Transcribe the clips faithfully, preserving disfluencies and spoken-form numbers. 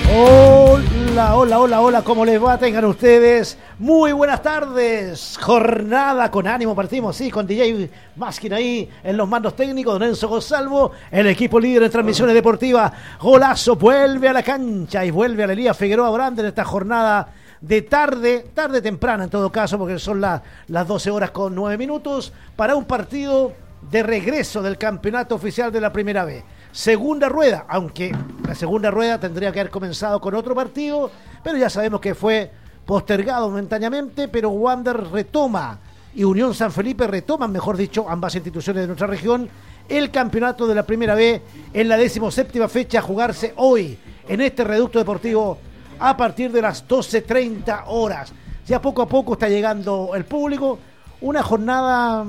Hola, hola, hola, hola, ¿cómo les va? Tengan ustedes muy buenas tardes. Jornada con ánimo, partimos, sí, con D J Maskin ahí en los mandos técnicos, Don Enzo Gonzalvo, el equipo líder en transmisiones deportivas. Golazo vuelve a la cancha y vuelve a la Elías Figueroa Brander en esta jornada de tarde, tarde temprana en todo caso, porque son la, las doce horas con nueve minutos, para un partido de regreso del campeonato oficial de la Primera B. Segunda rueda, aunque la segunda rueda tendría que haber comenzado con otro partido, pero ya sabemos que fue postergado momentáneamente, pero Wander retoma y Unión San Felipe retoman, mejor dicho, ambas instituciones de nuestra región, el campeonato de la Primera B en la decimoséptima fecha a jugarse hoy en este reducto deportivo a partir de las doce treinta horas. Ya poco a poco está llegando el público, una jornada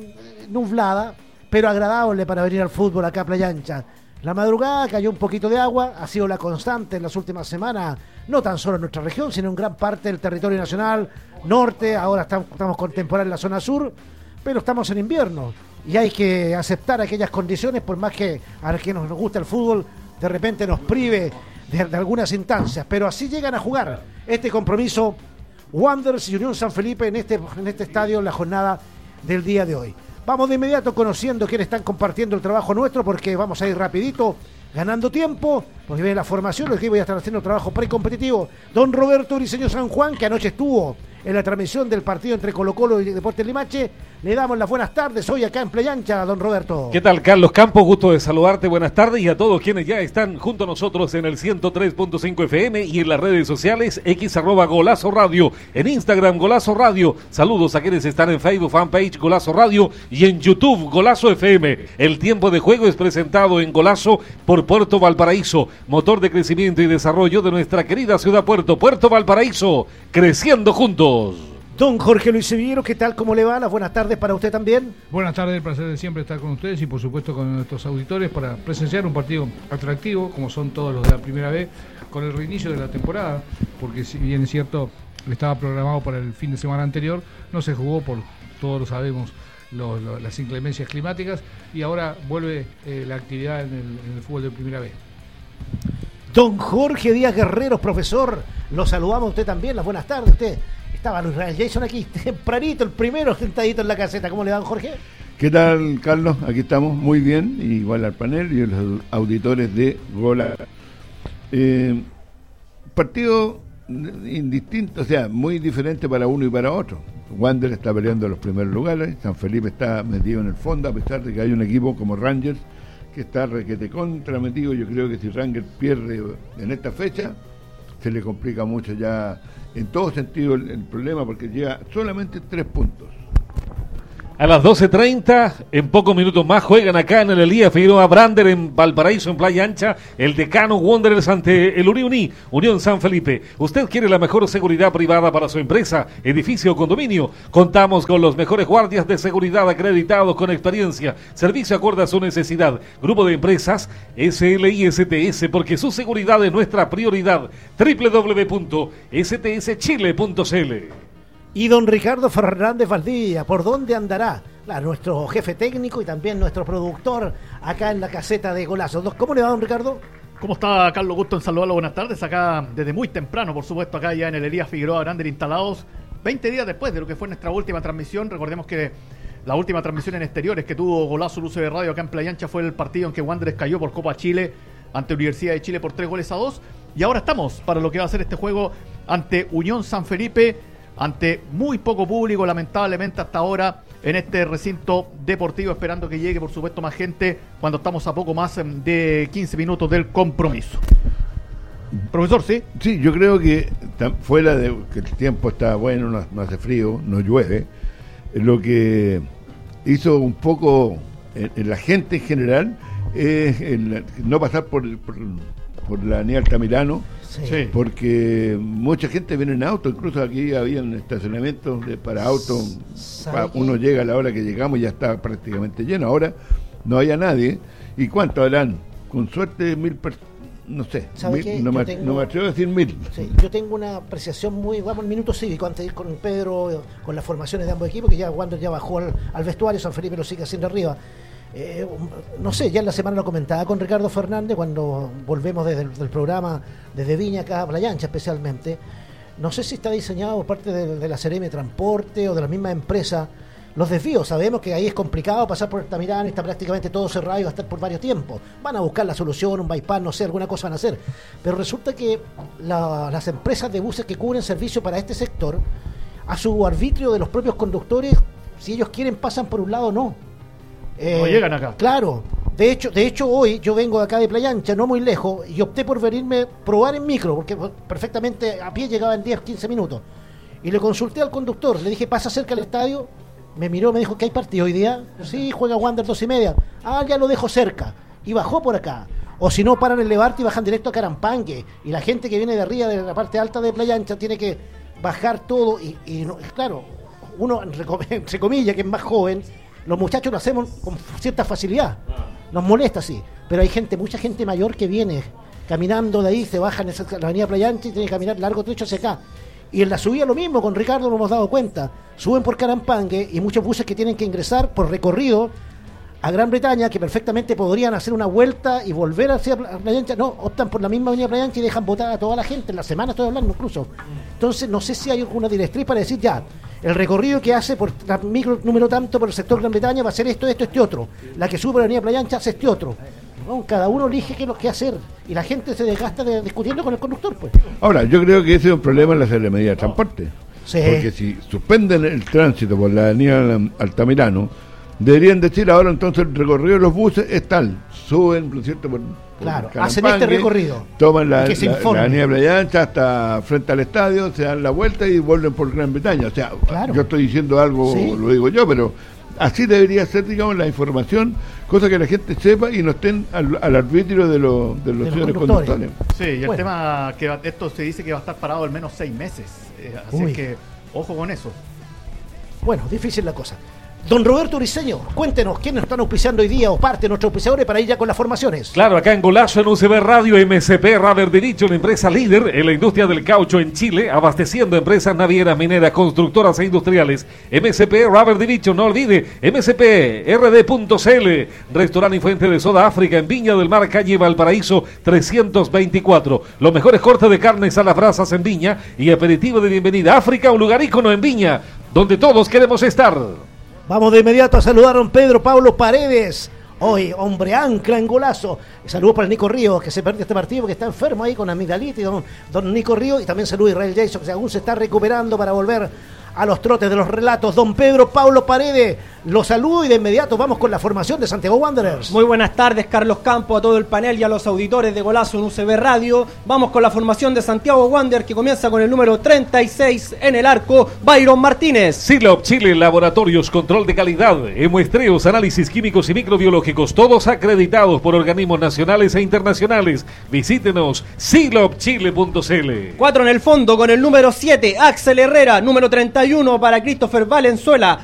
nublada, pero agradable para venir al fútbol acá a Playa Ancha. La madrugada cayó un poquito de agua, ha sido la constante en las últimas semanas, no tan solo en nuestra región, sino en gran parte del territorio nacional, norte, ahora estamos, estamos con temporada en la zona sur, pero estamos en invierno y hay que aceptar aquellas condiciones, por más que a los que nos, nos gusta el fútbol, de repente nos prive de, de algunas instancias, pero así llegan a jugar este compromiso Wanderers y Unión San Felipe en este, en este estadio en la jornada del día de hoy. Vamos de inmediato conociendo quiénes están compartiendo el trabajo nuestro, porque vamos a ir rapidito, ganando tiempo, porque viene la formación, los equipos ya están haciendo trabajo precompetitivo. Don Roberto Briceño San Juan, que anoche estuvo en la transmisión del partido entre Colo Colo y Deportes Limache, le damos las buenas tardes hoy acá en Playa Ancha, don Roberto. ¿Qué tal, Carlos Campos? Gusto de saludarte, buenas tardes, y a todos quienes ya están junto a nosotros en el ciento tres punto cinco F M y en las redes sociales, X arroba Golazo Radio, en Instagram Golazo Radio. Saludos a quienes están en Facebook, fanpage Golazo Radio, y en YouTube Golazo F M. El tiempo de juego es presentado en Golazo por Puerto Valparaíso, motor de crecimiento y desarrollo de nuestra querida ciudad Puerto, Puerto Valparaíso, creciendo juntos. Don Jorge Luis Sevillero, ¿qué tal? ¿Cómo le va? Las buenas tardes para usted también. Buenas tardes, el placer de siempre estar con ustedes y por supuesto con nuestros auditores para presenciar un partido atractivo, como son todos los de la Primera B, con el reinicio de la temporada, porque si bien es cierto, estaba programado para el fin de semana anterior, no se jugó por, todos lo sabemos, lo, lo, las inclemencias climáticas, y ahora vuelve eh, la actividad en el, en el fútbol de Primera B. Don Jorge Díaz Guerreros, profesor, lo saludamos a usted también, las buenas tardes. Usted estaba Luis Rael Jason aquí tempranito, el primero sentadito en la caseta. ¿Cómo le dan, Jorge? ¿Qué tal, Carlos? Aquí estamos muy bien, igual al panel y a los auditores de Gola. Eh, partido indistinto, o sea, muy diferente para uno y para otro. Wander está peleando los primeros lugares, San Felipe está metido en el fondo, a pesar de que hay un equipo como Rangers que está requete contra metido. Yo creo que si Rangers pierde en esta fecha, se le complica mucho ya en todo sentido el, el problema, porque llega solamente tres puntos. A las doce treinta, en pocos minutos más, juegan acá en el Elías Figueroa Brander en Valparaíso, en Playa Ancha, el Decano Wanderers ante el Uriuní, Unión San Felipe. ¿Usted quiere la mejor seguridad privada para su empresa, edificio o condominio? Contamos con los mejores guardias de seguridad acreditados con experiencia, servicio acorde a su necesidad. Grupo de empresas S L I S T S, porque su seguridad es nuestra prioridad. doble u doble u doble u punto s t s chile punto c l. Y don Ricardo Fernández Valdivia, ¿por dónde andará? Claro, nuestro jefe técnico y también nuestro productor acá en la caseta de Golazo. ¿Cómo le va, don Ricardo? ¿Cómo está, Carlos? Gusto en saludarlo, buenas tardes. Acá desde muy temprano, por supuesto, acá ya en el Elías Figueroa Brander instalados, veinte días después de lo que fue nuestra última transmisión. Recordemos que la última transmisión en exteriores que tuvo Golazo Luce de Radio acá en Playa Ancha fue el partido en que Wanderers cayó por Copa Chile ante Universidad de Chile por tres goles a dos. Y ahora estamos para lo que va a ser este juego ante Unión San Felipe, ante muy poco público, lamentablemente hasta ahora, en este recinto deportivo, esperando que llegue, por supuesto, más gente cuando estamos a poco más de quince minutos del compromiso. Profesor, ¿sí? Sí, yo creo que fuera de que el tiempo está bueno, no, no hace frío, no llueve, lo que hizo un poco en, en la gente en general es el, no pasar por, por, por la Avenida Altamirano. Sí. Porque mucha gente viene en auto, incluso aquí había un estacionamiento de, para autos, uno llega a la hora que llegamos y ya está prácticamente lleno, ahora no había nadie. ¿Y cuánto habrán? Con suerte mil personas, no sé, mil, no, me, tengo, no me atrevo a decir mil. Sí, yo tengo una apreciación muy, vamos, el minuto cívico antes de ir con Pedro, con las formaciones de ambos equipos, que ya cuando ya bajó al, al vestuario, San Felipe lo sigue haciendo arriba. Eh, no sé, ya en la semana lo comentaba con Ricardo Fernández cuando volvemos desde el del programa, desde Viña acá a Playa Ancha especialmente. No sé si está diseñado por parte de, de la Seremi de Transporte o de la misma empresa los desvíos. Sabemos que ahí es complicado pasar por Altamirano, está prácticamente todo cerrado y va a estar por varios tiempos. Van a buscar la solución, un bypass, no sé, alguna cosa van a hacer. Pero resulta que la, las empresas de buses que cubren servicio para este sector, a su arbitrio de los propios conductores, si ellos quieren pasan por un lado o no. Eh, no llegan acá. Claro. De hecho, de hecho hoy yo vengo de acá de Playa Ancha, no muy lejos, y opté por venirme probar en micro, porque perfectamente a pie llegaba en diez, quince minutos. Y le consulté al conductor, le dije, ¿pasa cerca del estadio? Me miró, me dijo, ¿que hay partido hoy día? Sí, juega Wander dos y media. Ah, ya lo dejo cerca. Y bajó por acá. O si no, paran el Levarte y bajan directo a Carampangue. Y la gente que viene de arriba, de la parte alta de Playa Ancha, tiene que bajar todo. Y, y no, claro, uno, entre comillas, que es más joven, los muchachos lo hacemos con cierta facilidad. Nos molesta, sí. Pero hay gente, mucha gente mayor que viene caminando de ahí, se baja en esa, la avenida Playa Ancha y tiene que caminar largo trecho hacia acá. Y en la subida lo mismo, con Ricardo nos hemos dado cuenta. Suben por Carampangue y muchos buses que tienen que ingresar por recorrido a Gran Bretaña, que perfectamente podrían hacer una vuelta y volver hacia Playa Ancha. No, optan por la misma avenida Playa Ancha y dejan botada a toda la gente. En la semana estoy hablando incluso. Entonces no sé si hay alguna directriz para decir ya, el recorrido que hace por la micro número tanto por el sector Gran Bretaña va a ser esto, esto, este otro. La que sube por la avenida Playa Ancha hace este otro. No, cada uno elige qué, qué hacer y la gente se desgasta de, discutiendo con el conductor, pues. Ahora, yo creo que ese es un problema en la Secretaría de Transporte. Sí. Porque si suspenden el tránsito por la avenida Altamirano, deberían decir ahora entonces el recorrido de los buses es tal. Suben, ¿no es cierto? Por, por claro, hacen este recorrido. Toman la, la, la avenida Playa Ancha hasta frente al estadio, se dan la vuelta y vuelven por Gran Bretaña. O sea, claro. Yo estoy diciendo algo, ¿sí? Lo digo yo, pero así debería ser, digamos, la información, cosa que la gente sepa y no estén al, al arbitrio de, lo, de los señores conductores. Sí, y el bueno. tema que va, esto se dice que va a estar parado al menos seis meses. Eh, así Uy. es que, ojo con eso. Bueno, difícil la cosa. Don Roberto Briceño, cuéntenos quiénes están auspiciando hoy día o parte de nuestros auspiciadores para ir ya con las formaciones. Claro, acá en Golazo en U C B Radio, M C P Rubber Division, la empresa líder en la industria del caucho en Chile, abasteciendo empresas navieras, mineras, constructoras e industriales. M C P Rubber Division, no olvide, M C P R D punto C L, restaurante y fuente de soda África en Viña del Mar, calle Valparaíso trescientos veinticuatro. Los mejores cortes de carnes a las brasas en Viña y aperitivo de bienvenida a África, un lugar ícono en Viña, donde todos queremos estar. Vamos de inmediato a saludar a don Pedro Pablo Paredes. Hoy, hombre ancla en Golazo. Saludos para el Nico Ríos, que se perdió este partido porque está enfermo ahí con amigdalitis. Don, don Nico Ríos. Y también saludos a Israel Jason, que aún se está recuperando para volver a los trotes de los relatos. Don Pedro Pablo Paredes, los saludo y de inmediato vamos con la formación de Santiago Wanderers. Muy buenas tardes, Carlos Campo, a todo el panel y a los auditores de Golazo en U C B Radio. Vamos con la formación de Santiago Wanderers, que comienza con el número treinta y seis en el arco, Byron Martínez. Silop Chile, laboratorios, control de calidad, muestreos, análisis químicos y microbiológicos, todos acreditados por organismos nacionales e internacionales. Visítenos, silop chile punto c l. Cuatro en el fondo con el número siete, Axel Herrera, número treinta y uno para Christopher Valenzuela,